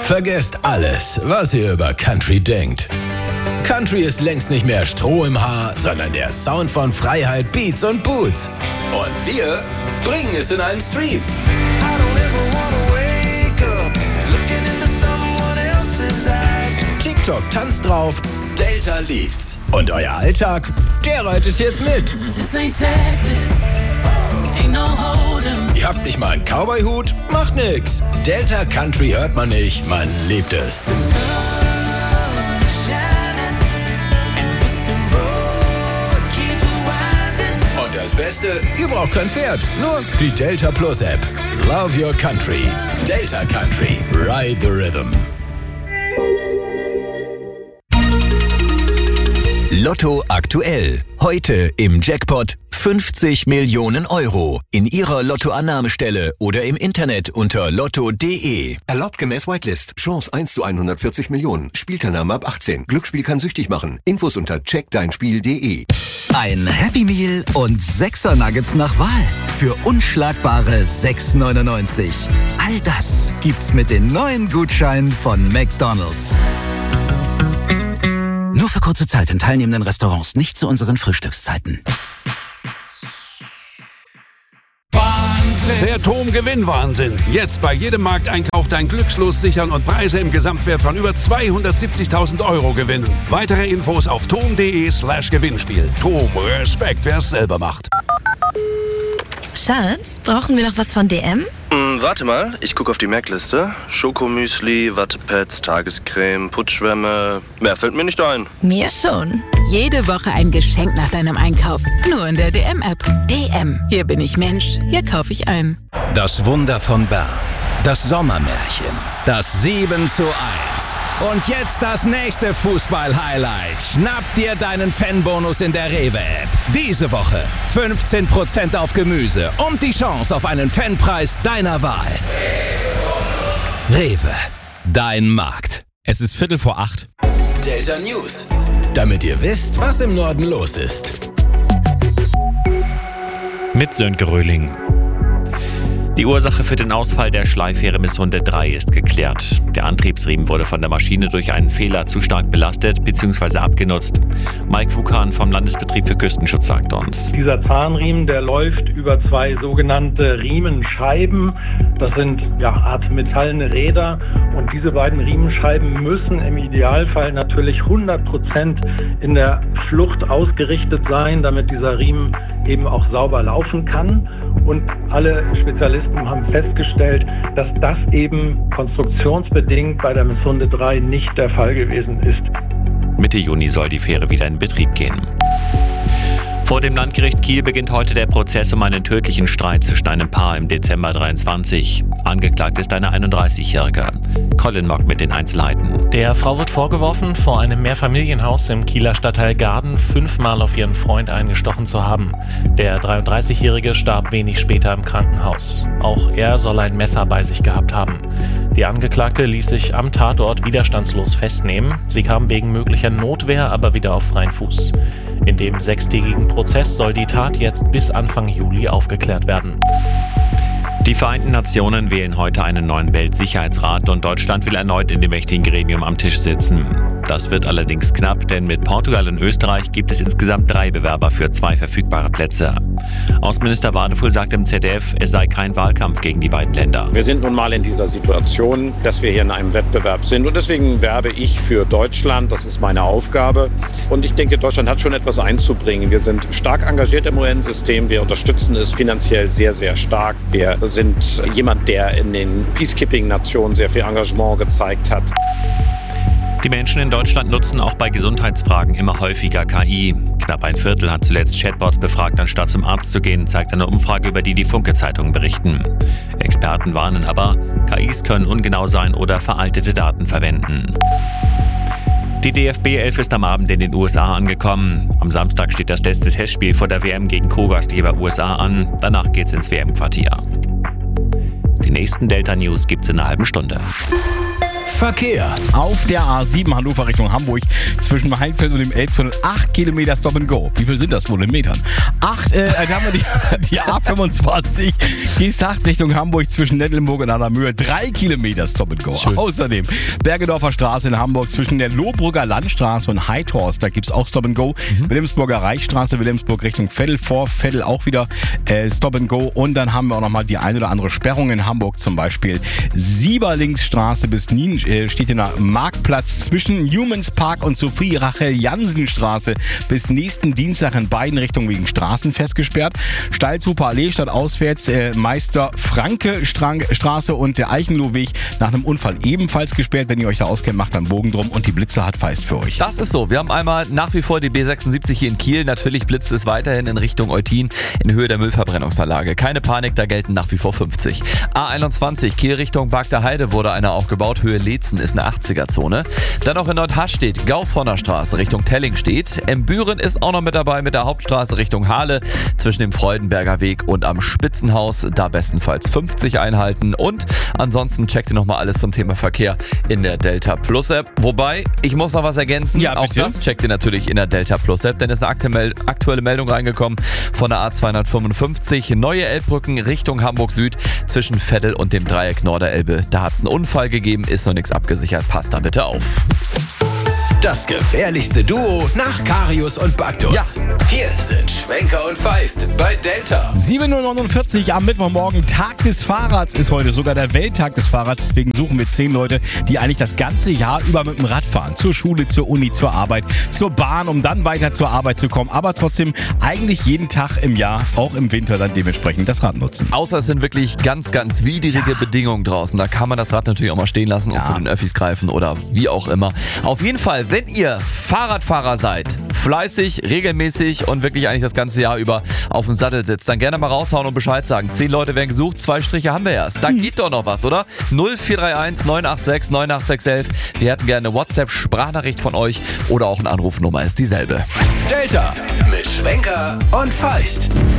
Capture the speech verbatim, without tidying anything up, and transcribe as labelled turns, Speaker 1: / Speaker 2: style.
Speaker 1: Vergesst alles, was ihr über Country denkt. Country ist längst nicht mehr Stroh im Haar, sondern der Sound von Freiheit, Beats und Boots. Und wir bringen es in einen Stream. TikTok tanzt drauf, Delta liebt's. Und euer Alltag, der reitet jetzt mit. Ihr habt nicht mal einen Cowboy-Hut? Macht nix. Delta Country hört man nicht, man liebt es. Und das Beste, ihr braucht kein Pferd, nur die Delta Plus App. Love your country. Delta Country. Ride the rhythm.
Speaker 2: Lotto aktuell. Heute im Jackpot fünfzig Millionen Euro. In Ihrer Lottoannahmestelle oder im Internet unter lotto punkt de.
Speaker 3: Erlaubt gemäß Whitelist. Chance eins zu hundertvierzig Millionen. Spielteilnahme ab achtzehn. Glücksspiel kann süchtig machen. Infos unter check dein spiel punkt de.
Speaker 2: Ein Happy Meal und sechser Nuggets nach Wahl. Für unschlagbare sechs neunundneunzig. All das gibt's mit den neuen Gutscheinen von McDonald's. Nur für kurze Zeit in teilnehmenden Restaurants, nicht zu unseren Frühstückszeiten.
Speaker 4: Der Tom-Gewinn-Wahnsinn. Jetzt bei jedem Markteinkauf dein Glückslos sichern und Preise im Gesamtwert von über zweihundertsiebzigtausend Euro gewinnen. Weitere Infos auf tom punkt de slash Gewinnspiel. Tom, Respekt, wer es selber macht.
Speaker 5: Schatz, brauchen wir noch was von D M?
Speaker 6: Hm, warte mal, ich gucke auf die Merkliste. Schokomüsli, Wattepads, Tagescreme, Putschwämme. Mehr fällt mir nicht ein.
Speaker 5: Mir schon.
Speaker 7: Jede Woche ein Geschenk nach deinem Einkauf. Nur in der D M-App. D M. Hier bin ich Mensch. Hier kaufe ich ein.
Speaker 2: Das Wunder von Bern. Das Sommermärchen. Das sieben zu eins. Und jetzt das nächste Fußball-Highlight. Schnapp dir deinen Fanbonus in der Rewe-App. Diese Woche fünfzehn Prozent auf Gemüse und die Chance auf einen Fanpreis deiner Wahl. Rewe, dein Markt.
Speaker 8: Es ist Viertel vor acht.
Speaker 1: Delta News. Damit ihr wisst, was im Norden los ist.
Speaker 8: Mit Sönke Röhling. Die Ursache für den Ausfall der Schleifähre Missunde drei ist geklärt. Der Antriebsriemen wurde von der Maschine durch einen Fehler zu stark belastet bzw. abgenutzt. Mike Fukan vom Landesbetrieb für Küstenschutz sagt uns.
Speaker 9: Dieser Zahnriemen, der läuft über zwei sogenannte Riemenscheiben. Das sind ja Art metallene Räder. Und diese beiden Riemenscheiben müssen im Idealfall natürlich hundert Prozent in der Flucht ausgerichtet sein, damit dieser Riemen eben auch sauber laufen kann. Und alle Spezialisten haben festgestellt, dass das eben konstruktionsbedingt bei der Missunde drei nicht der Fall gewesen ist.
Speaker 8: Mitte Juni soll die Fähre wieder in Betrieb gehen. Vor dem Landgericht Kiel beginnt heute der Prozess um einen tödlichen Streit zwischen einem Paar im Dezember dreiundzwanzig. Angeklagt ist eine einunddreißigjährige. Colin Mock mit den Einzelheiten.
Speaker 10: Der Frau wird vorgeworfen, vor einem Mehrfamilienhaus im Kieler Stadtteil Garden fünfmal auf ihren Freund eingestochen zu haben. Der dreiunddreißigjährige starb wenig später im Krankenhaus. Auch er soll ein Messer bei sich gehabt haben. Die Angeklagte ließ sich am Tatort widerstandslos festnehmen. Sie kam wegen möglicher Notwehr aber wieder auf freien Fuß. In dem sechstägigen Prozess soll die Tat jetzt bis Anfang Juli aufgeklärt werden.
Speaker 8: Die Vereinten Nationen wählen heute einen neuen Weltsicherheitsrat und Deutschland will erneut in dem mächtigen Gremium am Tisch sitzen. Das wird allerdings knapp, denn mit Portugal und Österreich gibt es insgesamt drei Bewerber für zwei verfügbare Plätze. Außenminister Wadefuhl sagt im Z D F, es sei kein Wahlkampf gegen die beiden Länder.
Speaker 11: Wir sind nun mal in dieser Situation, dass wir hier in einem Wettbewerb sind und deswegen werbe ich für Deutschland, das ist meine Aufgabe. Und ich denke, Deutschland hat schon etwas einzubringen. Wir sind stark engagiert im U N-System, wir unterstützen es finanziell sehr, sehr stark. Wir sind jemand, der in den Peacekeeping-Nationen sehr viel Engagement gezeigt hat.
Speaker 8: Die Menschen in Deutschland nutzen auch bei Gesundheitsfragen immer häufiger K I. Knapp ein Viertel hat zuletzt Chatbots befragt, anstatt zum Arzt zu gehen, zeigt eine Umfrage, über die die Funke-Zeitungen berichten. Experten warnen aber, K Is können ungenau sein oder veraltete Daten verwenden. Die D F B elf ist am Abend in den U S A angekommen. Am Samstag steht das letzte Testspiel vor der W M gegen Co-Gastgeber U S A an. Danach geht's ins W M-Quartier. Die nächsten Delta News gibt's in einer halben Stunde.
Speaker 1: Verkehr.
Speaker 12: Auf der A sieben Hannover Richtung Hamburg zwischen Heinfeld und dem Elbtunnel acht Kilometer Stop and Go. Wie viel sind das wohl in Metern? acht, äh, dann haben wir die, die A fünfundzwanzig Geesthacht Richtung Hamburg zwischen Nettelnburg und Allermühe. drei Kilometer Stop and Go. Schön. Außerdem Bergedorfer Straße in Hamburg zwischen der Lohbrücker Landstraße und Heidhorst. Da gibt es auch Stop and Go. Mhm. Wilhelmsburger Reichsstraße, Wilhelmsburg Richtung Veddel, vor Veddel auch wieder äh, Stop and Go. Und dann haben wir auch nochmal die ein oder andere Sperrung in Hamburg, zum Beispiel Sieberlingsstraße bis Nien äh, steht in der Marktplatz zwischen Newmans Park und Sophie Rachel Jansen Straße bis nächsten Dienstag in beiden Richtungen wegen Straßenfest gesperrt. Steilzuper Allee statt auswärts äh, Meister Franke Strang, Straße und der Eichenlohweg nach einem Unfall ebenfalls gesperrt. Wenn ihr euch da auskennt, macht dann Bogen drum und die Blitze hat Feist für euch.
Speaker 13: Das ist so. Wir haben einmal nach wie vor die B sechsundsiebzig hier in Kiel. Natürlich blitzt es weiterhin in Richtung Eutin in Höhe der Müllverbrennungsanlage. Keine Panik, da gelten nach wie vor fünfzig. A einundzwanzig Kiel Richtung Bagder Heide wurde einer aufgebaut. Höhe Leetzen ist eine achtziger-Zone. Dann noch in Nordhastedt Gaußhorner Straße Richtung Telling steht. Embüren ist auch noch mit dabei mit der Hauptstraße Richtung Hahle zwischen dem Freudenberger Weg und am Spitzenhaus. Da bestenfalls fünfzig einhalten. Und ansonsten checkt ihr nochmal alles zum Thema Verkehr in der Delta Plus App. Wobei, ich muss noch was ergänzen. Ja, auch das checkt ihr natürlich in der Delta Plus App, denn es ist eine aktuelle Meldung reingekommen von der A zweihundertfünfundfünfzig. Neue Elbbrücken Richtung Hamburg Süd zwischen Veddel und dem Dreieck Norderelbe. Da hat es einen Unfall gegeben, ist noch nichts abgesichert. Passt da bitte auf.
Speaker 1: Das gefährlichste Duo nach Karius und Baktus. Ja. Hier sind Schwenker und Feist bei Delta.
Speaker 12: sieben Uhr neunundvierzig am Mittwochmorgen. Tag des Fahrrads ist heute, sogar der Welttag des Fahrrads. Deswegen suchen wir zehn Leute, die eigentlich das ganze Jahr über mit dem Rad fahren. Zur Schule, zur Uni, zur Arbeit, zur Bahn, um dann weiter zur Arbeit zu kommen. Aber trotzdem eigentlich jeden Tag im Jahr, auch im Winter, dann dementsprechend das Rad nutzen.
Speaker 13: Außer es sind wirklich ganz, ganz widrige ja. Bedingungen draußen. Da kann man das Rad natürlich auch mal stehen lassen ja. und zu den Öffis greifen oder wie auch immer. Auf jeden Fall, wenn ihr Fahrradfahrer seid, fleißig, regelmäßig und wirklich eigentlich das ganze Jahr über auf dem Sattel sitzt, dann gerne mal raushauen und Bescheid sagen. Zehn Leute werden gesucht, zwei Striche haben wir erst. Da hm. geht doch noch was, oder? null vier drei eins neun acht sechs neun acht sechs eins. Wir hätten gerne eine WhatsApp-Sprachnachricht von euch oder auch eine Anrufnummer, ist dieselbe.
Speaker 1: Delta mit Schwenker und Feist.